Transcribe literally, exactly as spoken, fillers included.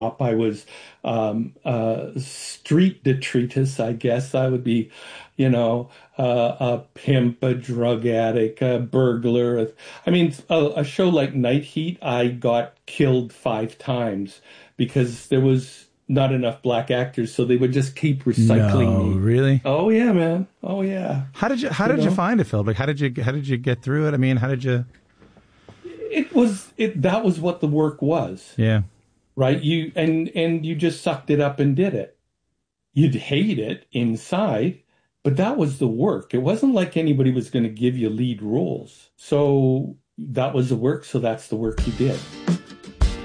I was um, uh, street detritus, I guess. I would be, you know, uh, a pimp, a drug addict, a burglar. I mean, a, a show like Night Heat, I got killed five times because there was not enough black actors, so they would just keep recycling No, me. really? Oh yeah, man. Oh yeah. How did you how You did you know, find it, Phil? Like how did you how did you get through it? I mean, how did you it was it. That was what the work was, Yeah. right? You and and you just sucked it up and did it. You'd hate it inside, but that was the work. It wasn't like anybody was going to give you lead roles. So that was the work. So that's the work you did.